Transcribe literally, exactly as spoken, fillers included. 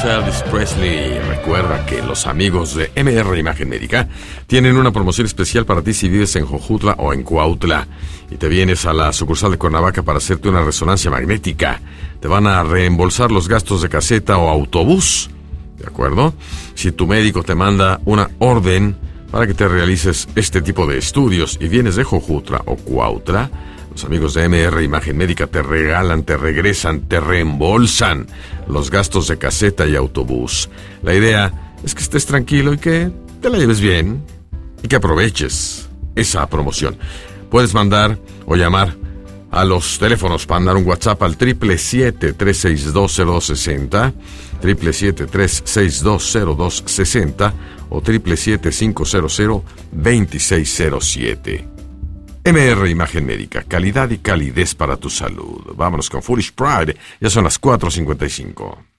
es Elvis Presley. Recuerda que los amigos de M R Imagen Médica tienen una promoción especial para ti si vives en Jojutla o en Cuautla y te vienes a la sucursal de Cuernavaca para hacerte una resonancia magnética. Te van a reembolsar los gastos de caseta o autobús, ¿de acuerdo? Si tu médico te manda una orden para que te realices este tipo de estudios y vienes de Jojutla o Cuautla, los amigos de M R Imagen Médica te regalan, te regresan, te reembolsan los gastos de caseta y autobús. La idea es que estés tranquilo y que te la lleves bien y que aproveches esa promoción. Puedes mandar o llamar a los teléfonos para mandar un WhatsApp al siete siete siete, tres seis dos, cero dos seis cero, siete siete siete, tres seis dos, cero dos seis cero o siete siete siete, cinco cero cero, dos seis cero siete. M R Imagen Médica, calidad y calidez para tu salud. Vámonos con Foolish Pride, ya son las cuatro cincuenta y cinco.